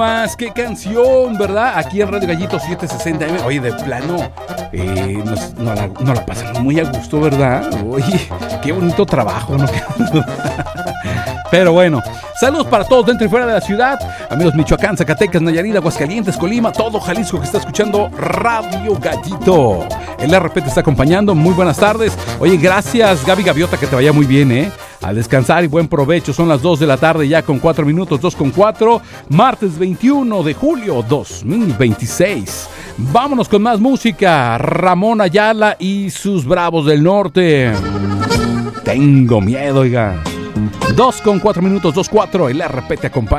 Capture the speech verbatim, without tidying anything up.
nomás, qué canción, ¿verdad? Aquí en Radio Gallito setecientos sesenta eme. Oye, de plano, eh, nos, no, la, no la pasamos muy a gusto, ¿verdad? Oye, qué bonito trabajo, ¿no? Pero bueno, saludos para todos dentro y fuera de la ciudad. Amigos Michoacán, Zacatecas, Nayarit, Aguascalientes, Colima, todo Jalisco que está escuchando Radio Gallito. El R P te está acompañando. Muy buenas tardes. Oye, gracias Gaby Gaviota, que te vaya muy bien, ¿eh? A descansar y buen provecho. Son las dos de la tarde ya con cuatro minutos, dos con cuatro. Martes veintiuno de julio dos mil veintiséis. Vámonos con más música. Ramón Ayala y sus Bravos del Norte. Tengo miedo, oiga. Dos con cuatro minutos, dos cuatro. El R P te acompaña.